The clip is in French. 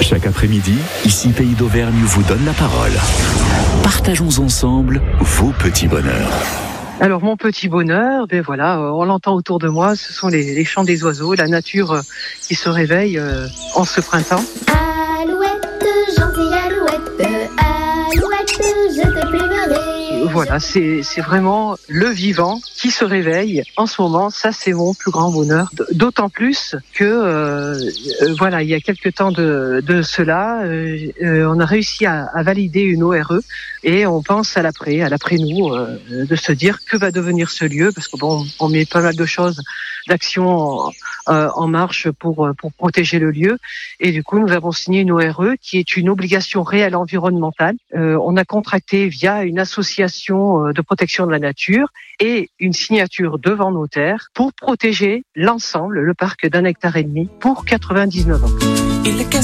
Chaque après-midi, ici Pays d'Auvergne vous donne la parole. Partageons ensemble vos petits bonheurs. Alors mon petit bonheur, on l'entend autour de moi, ce sont les chants des oiseaux, la nature qui se réveille en ce printemps. Alouette, gentille alouette, alouette, je te plaimerai. Voilà, c'est vraiment le vivant qui se réveille en ce moment. Ça, c'est mon plus grand bonheur. D'autant plus que, il y a quelques temps de cela, on a réussi à valider une ORE et on pense à l'après nous, de se dire que va devenir ce lieu, parce que on met pas mal de choses, d'actions en marche pour protéger le lieu. Et du coup, nous avons signé une ORE qui est une obligation réelle environnementale. On a contracté via une association de protection de la nature et une signature devant notaire pour protéger l'ensemble, le parc d'1,5 hectare pour 99 ans.